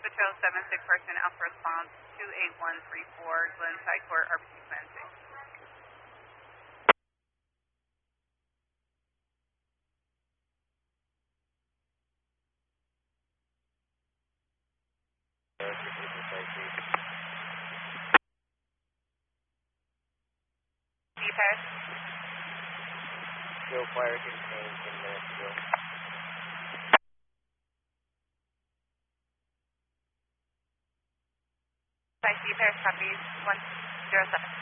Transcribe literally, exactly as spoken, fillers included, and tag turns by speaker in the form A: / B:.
A: Patrol seven six person Alpha Response two eight one three four, Glenside Court, R P C Plan six. Pass.
B: Still fire contained ten minutes ago.
A: Five C Pass, copy one zero seven.